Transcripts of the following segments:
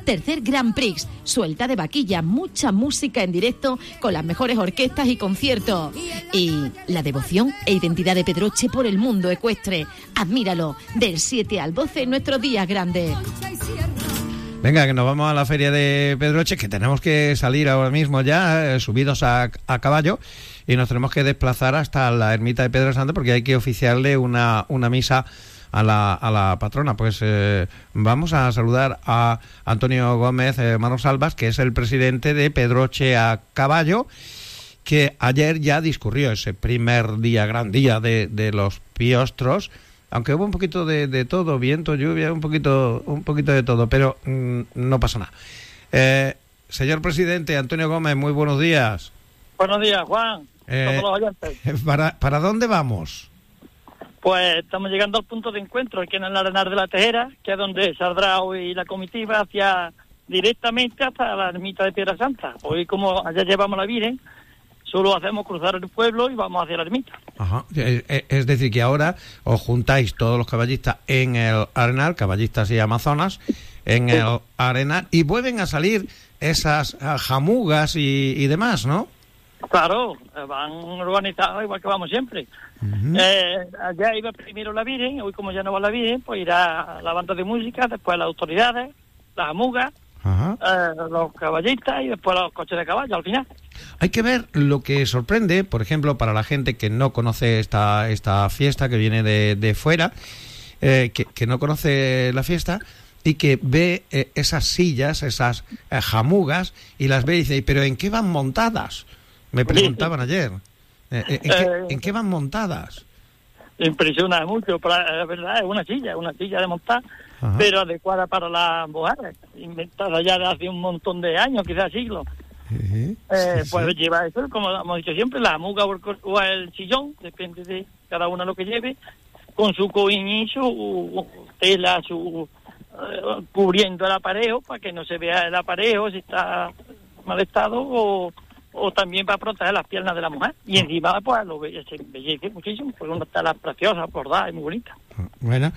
tercer Grand Prix, suelta de vaquilla, mucha música en directo con las mejores orquestas y conciertos. Y la devoción e identidad de Pedroche por el mundo ecuestre. Admíralo, del 7 al 12 en nuestros días grandes. Venga, que nos vamos a la feria de Pedroche, que tenemos que salir ahora mismo ya, subidos a caballo, y nos tenemos que desplazar hasta la ermita de Pedro Santo porque hay que oficiarle una misa a la patrona. Pues vamos a saludar a Antonio Gómez Manos Albas, que es el presidente de Pedroche a caballo, que ayer ya discurrió ese primer día, gran día de los piostros, aunque hubo un poquito de todo, viento, lluvia, un poquito de todo, pero no pasa nada. Señor presidente, Antonio Gómez, muy buenos días. Buenos días, Juan. Todos los oyentes. ¿Para dónde vamos? Pues estamos llegando al punto de encuentro, aquí en el Arenar de la Tejera, que es donde saldrá hoy la comitiva directamente hasta la ermita de Piedra Santa. Hoy, como allá llevamos la Virgen, solo hacemos cruzar el pueblo y vamos hacia la ermita. Ajá. Es decir, que ahora os juntáis todos los caballistas en el Arenal, caballistas y amazonas, en el Arenal, y vuelven a salir esas jamugas y demás, ¿no? Claro, van organizados igual que vamos siempre. Uh-huh. Allá iba primero la Virgen, hoy como ya no va la Virgen, pues irá la banda de música, después las autoridades, las jamugas, los caballistas y después los coches de caballo al final. Hay que ver lo que sorprende, por ejemplo, para la gente que no conoce esta fiesta, que viene de fuera, que no conoce la fiesta y que ve esas sillas, esas jamugas, y las ve y dice, ¿pero en qué van montadas? Me preguntaban ayer. ¿En qué van montadas? Impresiona mucho, pero la verdad es una silla de montar, ajá, pero adecuada para las mujeres, inventada ya de hace un montón de años, quizás siglos. Pues lleva eso, como hemos dicho siempre, la muga o el sillón, depende de cada uno lo que lleve, con su cojín y su tela, cubriendo el aparejo para que no se vea el aparejo si está mal estado, o también para proteger las piernas de la mujer. Y encima pues se embellece muchísimo, porque una tela preciosa, bordada y muy bonita. Bueno,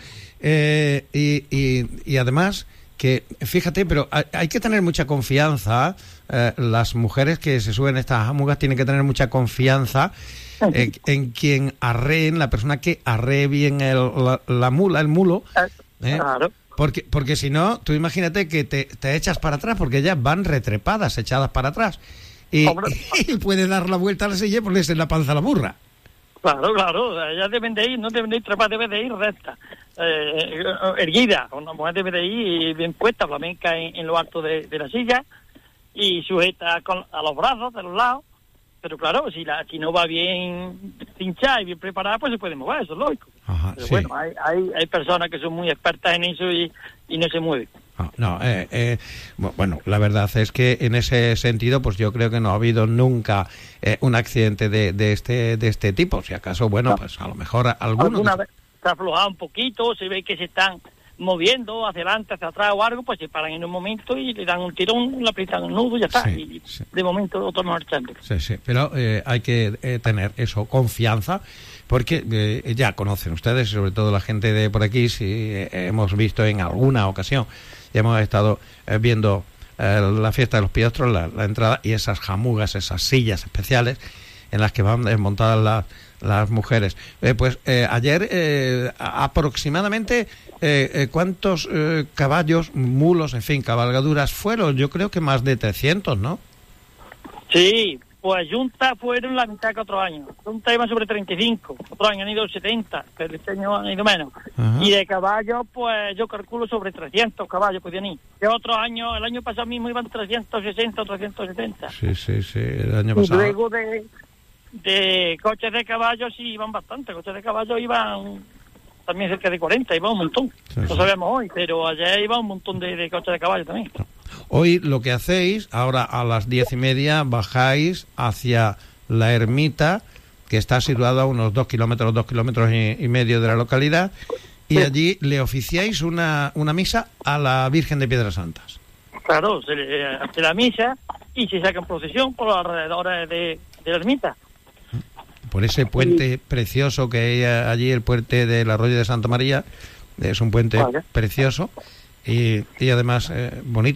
y además que, fíjate, pero hay que tener mucha confianza, las mujeres que se suben estas jamugas tienen que tener mucha confianza en quien arree, en la persona que arree bien la mula, el mulo, claro. Porque si no, tú imagínate que te echas para atrás, porque ellas van retrepadas, echadas para atrás, y puede dar la vuelta a la silla y ponerse en la panza a la burra. Claro, ellas deben de ir, no deben de ir trepadas, deben de ir recta, erguida. Una mujer debe de ir bien puesta, flamenca en lo alto de la silla, y sujeta a los brazos de los lados. Pero claro, si no va bien hinchada y bien preparada, pues se puede mover, eso es lógico. Ajá, pero sí. Bueno, hay personas que son muy expertas en eso y no se mueven. Bueno, la verdad es que en ese sentido, pues yo creo que no ha habido nunca un accidente de este tipo. Si acaso, bueno, pues a lo mejor alguna vez se ha aflojado un poquito, se ve que se están moviendo hacia adelante, hacia atrás o algo, pues se paran en un momento y le dan un tirón, le aprietan el nudo y ya está. Sí, y de momento otro marchando. Sí, pero hay que tener eso, confianza, porque ya conocen ustedes, sobre todo la gente de por aquí, si hemos visto en alguna ocasión, ya hemos estado viendo la fiesta de los piostros, la entrada, y esas jamugas, esas sillas especiales en las que van montadas las mujeres. Ayer aproximadamente ¿cuántos caballos, mulos, en fin, cabalgaduras fueron? Yo creo que más de 300, ¿no? Sí, pues Junta fueron la mitad que otros años. Junta iban sobre 35, otros años han ido 70, pero este año han ido menos. Ajá. Y de caballos, pues yo calculo sobre 300 caballos podían ir. Que otros años, el año pasado mismo iban 360 o 370. Sí, el año pasado. Y luego de coches de caballos sí iban bastante, coches de caballos iban también cerca de 40, iba un montón. Lo sabemos hoy, pero allá iba un montón de coches de caballos también. Hoy lo que hacéis, ahora a las 10:30 bajáis hacia la ermita, que está situada a unos 2 kilómetros y medio de la localidad, y allí le oficiáis una misa a la Virgen de Piedras Santas. Claro, se le hace la misa y se saca en procesión por los alrededores de la ermita. Por ese puente precioso que hay allí, el puente del Arroyo de Santa María, es un puente precioso y además bonito.